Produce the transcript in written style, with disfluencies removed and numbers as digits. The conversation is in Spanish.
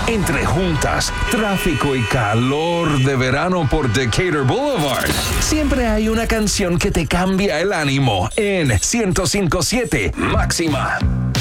Entre juntas, tráfico y calor de verano por Decatur Boulevard, siempre hay una canción que te cambia el ánimo en 105.7 Máxima.